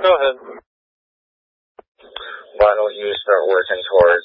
Go ahead. Why don't you start working towards